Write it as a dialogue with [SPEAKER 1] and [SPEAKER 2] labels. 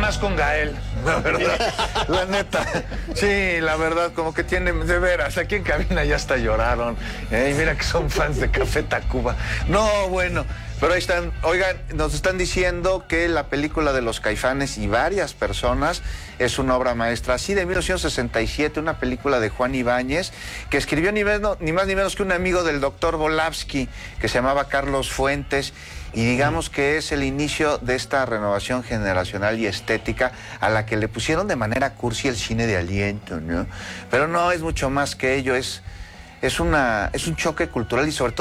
[SPEAKER 1] más con Gael, la verdad, la neta. Sí, la verdad, como que tienen, de veras, aquí en cabina ya hasta lloraron. Y mira que son fans de Café Tacuba. No, bueno, pero ahí están. Oigan, nos están diciendo que la película de los Caifanes y varias personas es una obra maestra. Así de 1967, una película de Juan Ibáñez, que escribió ni más ni menos que un amigo del doctor Volavsky, que se llamaba Carlos Fuentes. Y digamos que es el inicio de esta renovación generacional y estética a la que le pusieron de manera cursi el cine de aliento, ¿no? Pero no, es mucho más que ello, es un choque cultural y sobre todo